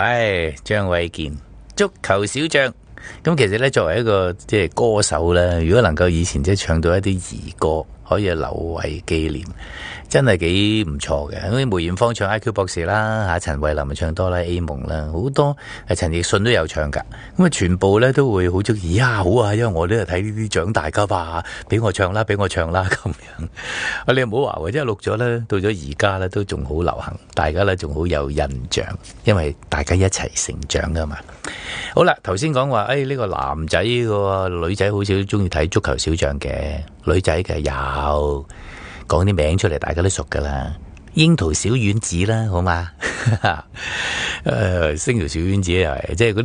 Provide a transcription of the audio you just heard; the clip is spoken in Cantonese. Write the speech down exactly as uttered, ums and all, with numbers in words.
唉，張衛健足球小將。咁其實咧，作為一個即係歌手咧，如果能夠以前即係唱到一啲兒歌，可以留為紀念，真係幾唔錯嘅。好似梅艷芳唱 I Q 博士啦，吓陳慧琳咪唱哆啦 A 夢啦，好多誒陳奕迅都有唱噶。咁啊，全部咧都會好中意呀，好啊，因為我都係睇呢啲長大噶嘛，俾我唱啦，俾我唱啦咁樣。啊，你又唔好話，即係錄咗咧，到咗而家咧都仲好流行，大家咧仲好有印象，因為大家一齊成長噶嘛。好啦，頭先講話，誒呢個男仔個女仔好少都中意睇足球小將嘅，女仔嘅有講啲名出嚟，大家都熟噶啦。櫻桃小丸子啦，好嘛？誒，星條小丸子又係，即係嗰啲。